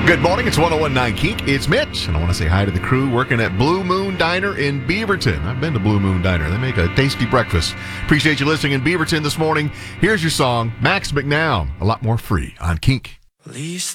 Good morning, it's 101.9 Kink. It's Mitch, and I want to say hi to the crew working at Blue Moon Diner in Beaverton. I've been to Blue Moon Diner. They make a tasty breakfast. Appreciate you listening in Beaverton this morning. Here's your song, Max McNown, A Lot More Free on Kink. Least